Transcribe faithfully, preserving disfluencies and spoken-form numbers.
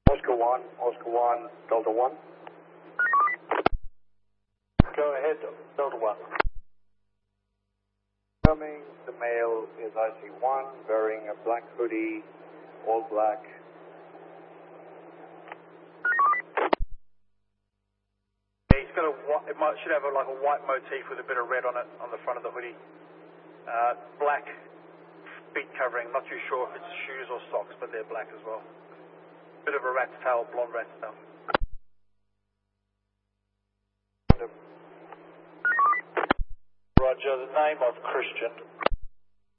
Oscar one, Oscar one, Delta one. Go ahead, Delta one. Coming, the male is I C one, wearing a black hoodie, all black. Yeah, he's got a white, it might, should have a, like a white motif with a bit of red on it on the front of the hoodie. Uh, black feet covering, not too sure if it's shoes or socks, but they're black as well. Bit of a rat's tail, blonde rat's tail. Roger, the name of Christian.